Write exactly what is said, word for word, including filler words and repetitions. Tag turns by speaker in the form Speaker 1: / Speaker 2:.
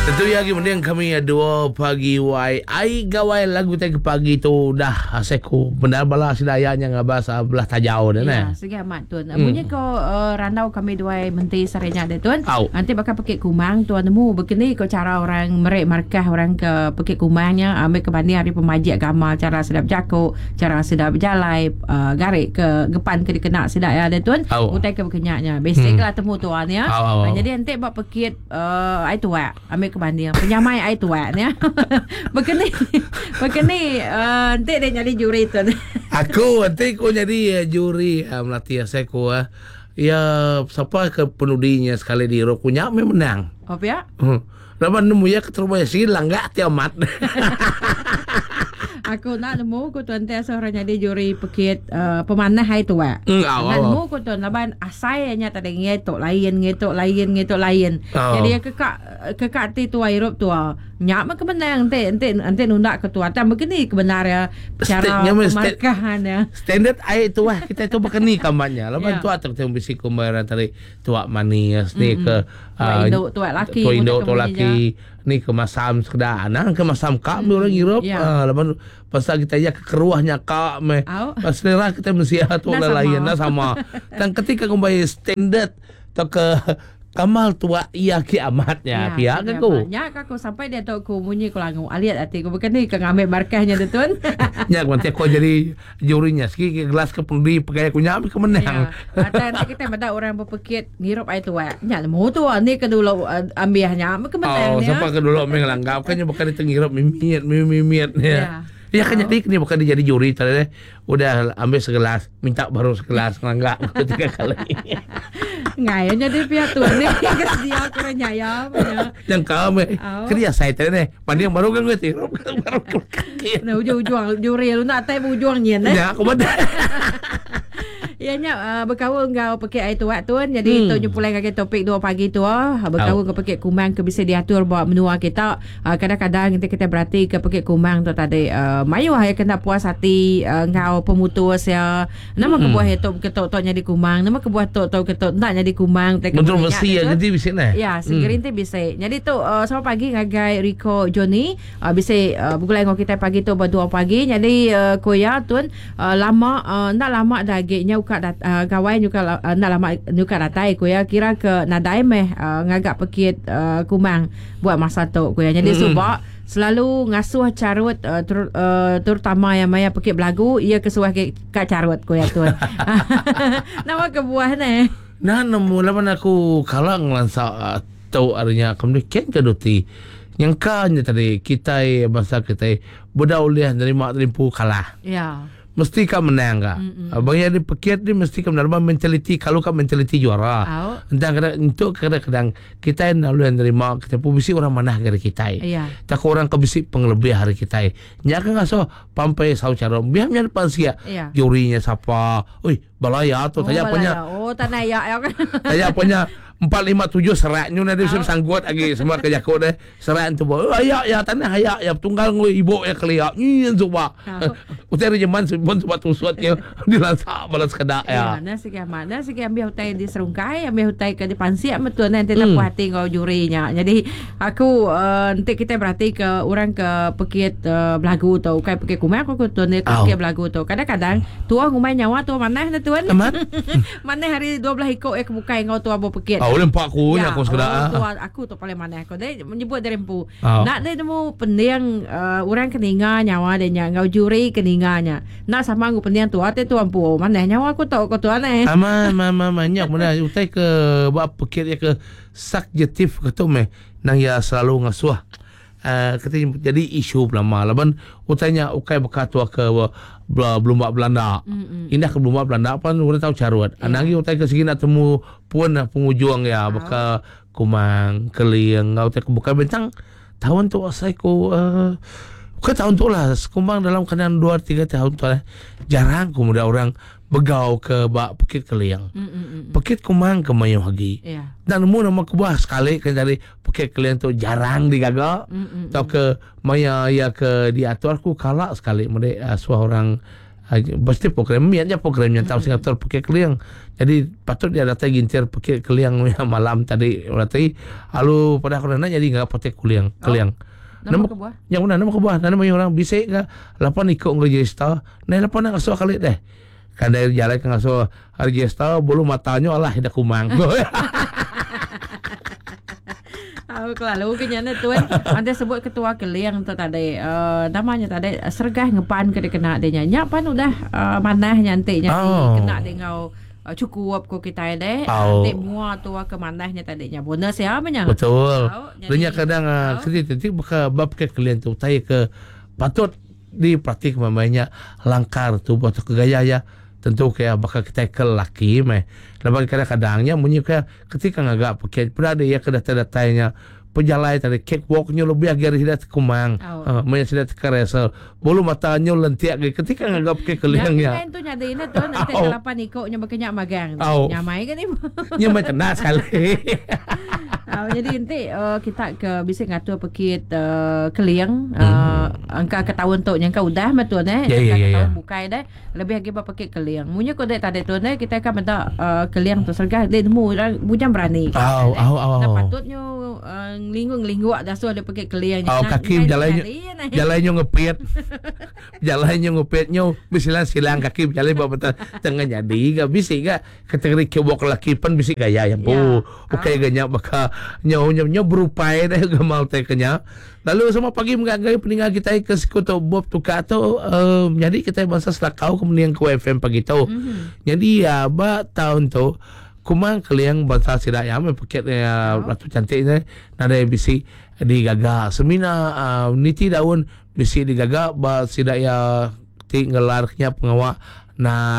Speaker 1: Tentu ya kemudian kami dua pagi wai ai gawai lagu teh pagi tu dah aseku benar bala sidayanya ngabasa belah tajau dah
Speaker 2: ya,
Speaker 1: nah.
Speaker 2: Segi amat tuan. Hmm. Bunyi ko uh, randau kami dua menti sarenya dah tuan. Au. Nanti bakal pakai kumang tuan nemu begini ko cara orang merek markah orang ke pakai kumangnya ambil ke banding hari pemaji agama cara sedap jako, cara sedap berjalai uh, garik ke gepan ke dikena sedap ya dah tuan. Utai ke berkenyaknya. Basic hmm. lah temu tuan ya. Uh, jadi nanti bak pakit uh, ai tua ambil ke banding penyamai ai tua ya. Begini begini uh, nanti dia nyari juri tuan.
Speaker 1: Aku nanti aku jadi uh, juri uh, melatih saya ku uh, ya siapa ke penudinya sekali di rokunya menang.
Speaker 2: Apa ya?
Speaker 1: Hmm. Laban nemu ya keterubaya silang enggak tiamat.
Speaker 2: Aku nak nemu ko tuan teh seorang jadi juri pekit uh, pemanah hai tua.
Speaker 1: Mm,
Speaker 2: nak nemu ko tuan laban asainya tadi ngetok lain ngetok lain ngetok lain. Oh. Jadi kekak kekak ti tua Europe tua. Nyak mak kemenang ente ente ente nundak ketua tam begini kebenarnya cara pemarkahan ya.
Speaker 1: Standard ai tua kita itu begini kamarnya. Laban yeah. tua tertemu bisi kumbaran tadi tua manis ni mm-hmm. ke
Speaker 2: uh, Indo tua laki.
Speaker 1: Tua Indo tua laki. Ni ke masam sekedar nang ke masam kak hmm. orang Europe yeah. ah laban pasal kita ya ke keruahnya kak me pas selera kita mesti atau lain nah sama dan ketika kembali standard atau ke Kamal tua iya kiamatnya
Speaker 2: ya,
Speaker 1: pihak aku
Speaker 2: nya aku sampai dia tahu ku munyi ku langu aliat ati ku bukan ni ke ngambil markahnya tu tuan.
Speaker 1: Nya nanti aku jadi jurinya siki gelas ke pendi pakai aku nyampe ke menang.
Speaker 2: Ya. Nanti kita ada orang berpikir ngirup ai tua. Nya mu tu ni ke dulu ambiahnya ke menang.
Speaker 1: Oh, siapa ke dulu mengelanggap kan bukan itu ngirup mimiet mimiet ya. Ya kan jadi ini bukan jadi juri tadi udah ambil segelas minta baru segelas ngelanggap tiga kali.
Speaker 2: Ngayanya dia pihak tuan ni dia kurang nyayam
Speaker 1: yang kami kerja saya tadi pandang baru kan gue tirup baru kaki
Speaker 2: nah ujung-ujung juri lu nak tay ujung nyen
Speaker 1: ya aku benar.
Speaker 2: Ianya uh, berkawal engkau pakai air tua tuan. Jadi hmm. tu nyumpulai kaki topik dua pagi tu uh, berkawal engkau pakai kumang ke bisa diatur bawa menua kita. Uh, kadang-kadang kita kita berarti ke pakai kumang tu tadi uh, mayu ya kena puas hati uh, engkau pemutus ya. Nama hmm. kebuah itu ketok-toknya di kumang. Nama kebuah tok-tok ketok naknya di kumang.
Speaker 1: Betul mesti ya jadi bisa nah.
Speaker 2: Ya, segerin tu bisa. Jadi tu uh, sama pagi ngagai Rico Johnny uh, bisa uh, bergulai ngau kita pagi tu berdua pagi. Jadi uh, koya tuan uh, lama uh, nak lama dagingnya Dat, uh, gawai juga uh, nak lama juga datai ku ya kira ke nadai meh uh, ngagak pekit uh, kumang buat masa tu ku ya jadi mm-hmm. subak selalu ngasuh carut uh, ter, uh, terutama yang maya pekit belagu ia kesuah ke kak carut ku ya tuan. Nama kebuah ni
Speaker 1: nah nemu lawan aku kalang lansa uh, tau artinya kemudian ke duti yang kanya tadi kita masa kita bedauliah dari mak terimpu kalah ya mesti kan menang kak. Abang yang dipikir ni mesti kan dalam mentaliti kalau kan mentaliti juara. Entah kadang untuk kadang-kadang kita yang lalu yang terima kita pun bisi orang mana dari kita. Iya. Tak orang ke bisi penglebih hari kita. Nya kan ngaso pampai sau cara biarnya depan sia. Jurinya siapa? Oi, balaya tu tanya punya.
Speaker 2: Oh, tanah ya kan.
Speaker 1: Tanya punya empat lima tujuh seraknya nanti bisa sanggup lagi semua kerja kau deh serak tu boh ayak ya tanah ayak ya tunggal ngui ibu ya keliak ni coba utara zaman sebelum coba tusutnya dilansak balas kedak ya
Speaker 2: mana sih mana sih ambil hutai di serungkai ambil hutai ke di pansi betul nanti nak puas hati kau jurinya jadi aku nanti kita berarti ke orang ke pekit belagu tu kayak pekit kumai aku tu ni pekit belagu tu kadang-kadang tua ngumai nyawa tua mana na tuan mana hari dua belas ikut eh kebukai ngau tua bawa pekit.
Speaker 1: Oh, lempak aku ya, aku sekedar.
Speaker 2: Oh, aku tu paling mana aku. Dia menyebut dari empu. Oh. Nak dia temu pendiang uh, orang keninga nyawa dia ngau juri keninganya. Nak sama aku pendiang tu ate tu empu. Mana nyawa aku tu aku tu aneh.
Speaker 1: Ama mama banyak mana utai ke buat pikir ya ke subjektif ke tu meh nang ya selalu ngasuh. Uh, ketika jadi isu lama laban utanya ukai bekatua ke Belumba Belanda. Mm-mm. Indah ke Belumba Belanda apa udah tahu carut. Yeah. Anangi utai ke sini nak temu pun penghujung ya oh. Beka kumang keliang utai ke buka bentang tahun tu saya ku uh, ke tahun tu lah kumang dalam keadaan dua tiga tahun tu lah jarang kemudian orang begau ke bak Bukit Keliang. Mm-mm. Bukit Kumang ke Mayung Hagi. Yeah. Dan mu nama kebuah sekali kan dari Bukit Keliang tu jarang digagak. Atau ke Maya ya ke diatur aku kalak sekali mereka uh, seorang Ha, pasti program miatnya programnya tahu Singapura pakai keliang. Jadi patut dia datang gintir pakai keliang malam tadi. Berarti lalu pada korana jadi enggak pakai keliang, keliang.
Speaker 2: Oh, nama kebuah.
Speaker 1: Yang mana nama kebuah? Nama yang orang bisik ke lapan ikut register. Nah lapan nak asuh kali deh. Kan dari jalan ke asuh register bulu matanya Allah dah kumang.
Speaker 2: Tahu kalau kenyana tuan anda sebut ketua keliang tu tadi uh, namanya tadi sergah ngepan ke dia kena dia nyanyi pan udah uh, manah nyantik nyanyi
Speaker 1: Oh.
Speaker 2: kena dia ngau uh, cukup ko kita deh
Speaker 1: Oh.
Speaker 2: nanti mua tu ke manahnya tadinya bonus ya banyak.
Speaker 1: Betul.
Speaker 2: Tahu, jadi-
Speaker 1: Banyak kadang
Speaker 2: tahu.
Speaker 1: kritik-kritik baka bab ke kalian tu tay ke patut dipraktik memangnya langkar tu buat ke gaya ya. Tentu kayak bakal kita ke laki meh. Lepas kadang-kadangnya bunyi kayak ketika ngagak pakai berada ya ke data-datanya pejalai tadi cakewalknya lebih agar tidak kumang.
Speaker 2: Oh.
Speaker 1: Uh, banyak tidak keresel. Bulu matanya lentiak ketika ngagak pakai
Speaker 2: Yang
Speaker 1: keliangnya.
Speaker 2: lain tu nyada ini tu nanti
Speaker 1: Oh.
Speaker 2: delapan ikutnya berkenyak magang.
Speaker 1: Oh.
Speaker 2: Nyamai kan ibu.
Speaker 1: Nya macam nak sekali.
Speaker 2: Uh, jadi nanti uh, kita ke bisa ngatur pakit uh, keliang uh, angka ketahuan tu yang kau udah betul eh
Speaker 1: Ya, ya,
Speaker 2: angka
Speaker 1: ya, ya.
Speaker 2: ketahuan bukai dah lebih lagi ba pakit keliang munya ko dek tadi tu eh kita akan minta uh, keliang tu sergah dia mu bujang berani
Speaker 1: Au, au, au.
Speaker 2: nah patutnya uh, lingung linguak dah suah dia pakit keliang
Speaker 1: Oh, kaki jalannya jalannya ngepit. Jalannya ngepitnya bisilan silang kaki jalan bawa betul tengah jadi gak bisa gak kategori kebok laki pan bisa gaya ya bu.
Speaker 2: Ya.
Speaker 1: Oke ganya baka nyaw nyaw nyaw berupaya deh gamal teh kenya. Lalu sama pagi mengagay peninggal kita ke sekutu Bob tuka tu um, jadi kita bangsa selakau kemudian ke F M pagi tu.
Speaker 2: Mhm.
Speaker 1: Jadi ya ba tahun tu kumang keliang bangsa sidak ya me paket ya
Speaker 2: Oh.
Speaker 1: ratu cantik ni nada bisi digaga semina uh, niti daun bisi digaga ba sidak ya tinggalarnya pengawak na